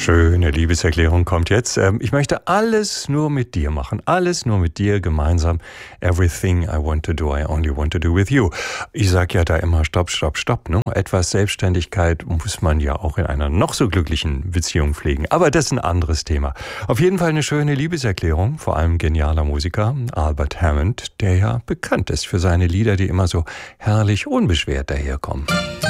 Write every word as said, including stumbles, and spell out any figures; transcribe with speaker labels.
Speaker 1: Schöne Liebeserklärung kommt jetzt. Ähm, ich möchte alles nur mit dir machen. Alles nur mit dir gemeinsam. Everything I want to do, I only want to do with you. Ich sage ja da immer Stopp, Stopp, Stopp. Ne? Etwas Selbstständigkeit muss man ja auch in einer noch so glücklichen Beziehung pflegen. Aber das ist ein anderes Thema. Auf jeden Fall eine schöne Liebeserklärung. Vor allem genialer Musiker Albert Hammond, der ja bekannt ist für seine Lieder, die immer so herrlich unbeschwert daherkommen.